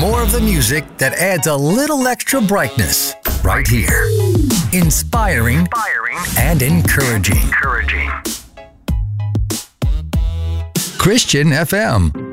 more of the music that adds a little extra brightness right here. Inspiring and encouraging. Christian FM.